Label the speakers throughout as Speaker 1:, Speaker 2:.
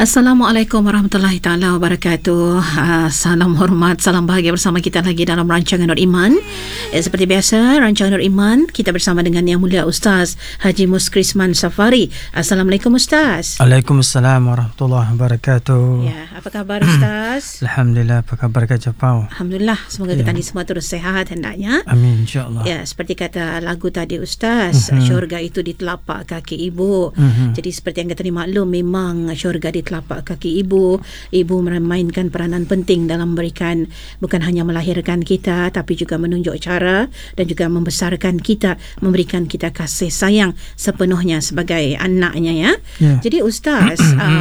Speaker 1: Assalamualaikum warahmatullahi taala wabarakatuh. Salam hormat, salam bahagia bersama kita lagi dalam rancangan Nur Iman. Seperti biasa, rancangan Nur Iman kita bersama dengan Yang Mulia Ustaz Haji Muskrisman Safari. Assalamualaikum Ustaz.
Speaker 2: Waalaikumsalam warahmatullahi wabarakatuh.
Speaker 1: Ya, apa khabar Ustaz?
Speaker 2: Alhamdulillah, apa khabar Kak Japau?
Speaker 1: Alhamdulillah, semoga kita ni semua terus sehat hendaknya.
Speaker 2: Amin, insyaAllah.
Speaker 1: Ya, seperti kata lagu tadi Ustaz, syurga itu di telapak kaki ibu. Jadi seperti yang kita ni maklum, memang syurga di telapak kaki ibu. Ibu memainkan peranan penting dalam memberikan, bukan hanya melahirkan kita, tapi juga menunjuk cara dan juga membesarkan kita, memberikan kita kasih sayang sepenuhnya sebagai anaknya, ya. Jadi Ustaz,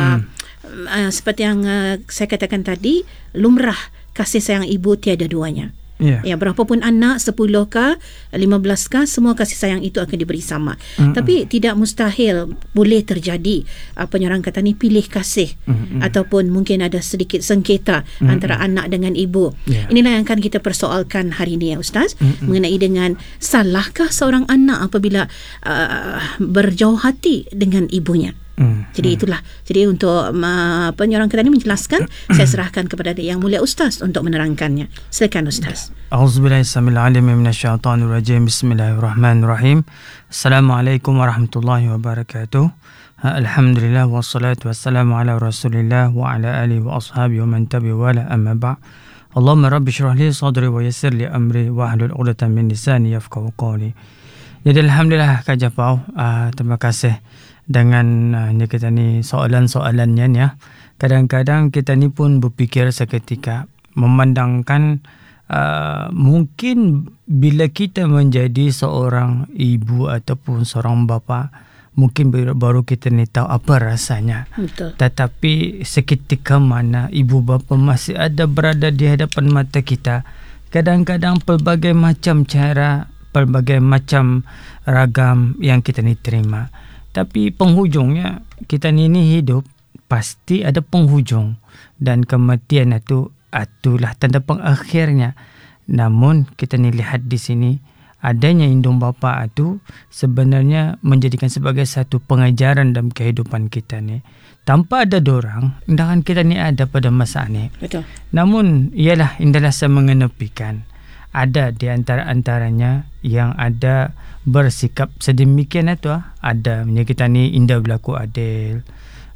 Speaker 1: seperti yang saya katakan tadi, lumrah kasih sayang ibu tiada duanya. Ya, berapapun anak, 10kah, 15kah, semua kasih sayang itu akan diberi sama. Tapi tidak mustahil boleh terjadi apa yang orang kata ni, pilih kasih, ataupun mungkin ada sedikit sengketa antara anak dengan ibu. Inilah yang akan kita persoalkan hari ini, ya Ustaz, mengenai dengan salahkah seorang anak apabila berjauh hati dengan ibunya. Jadi itulah. Jadi untuk orang kata ni menjelaskan, saya serahkan kepada Yang Mulia Ustaz untuk menerangkannya. Silakan Ustaz.
Speaker 2: A'udzubillahi samil alim minasyaitanir rajim. Bismillahirrahmanirrahim. Assalamualaikum warahmatullahi wabarakatuh. Alhamdulillah wassalatu wassalamu ala Rasulillah wa ala alihi wa ashabihi wa man tabi'a wa la amma ba'. Allahumma rabbi shrah li sadri wa yassir li amri wa hlul 'uqdatam min lisani yafqahu qawli. Jadi alhamdulillah Kak Japau, terima kasih dengan ni kita ni soalan-soalannya, ya. Kadang-kadang kita ni pun berfikir seketika, memandangkan mungkin bila kita menjadi seorang ibu ataupun seorang bapa, mungkin baru kita ni tahu apa rasanya.
Speaker 1: Betul.
Speaker 2: Tetapi seketika mana ibu bapa masih ada berada di hadapan mata kita, kadang-kadang pelbagai macam cara, pelbagai macam ragam yang kita ni terima. Tapi penghujungnya, kita ni hidup pasti ada penghujung, dan kematian itulah tanda pengakhirnya. Namun kita ni lihat di sini, adanya indung bapa itu sebenarnya menjadikan sebagai satu pengajaran dalam kehidupan kita ni. Tanpa ada dorang, indahan kita ni ada pada masa ni.
Speaker 1: Betul.
Speaker 2: Namun ialah indahlah saya mengenepikan, ada di antara-antaranya yang ada bersikap sedemikian itu. Ada kita ni indah berlaku adil,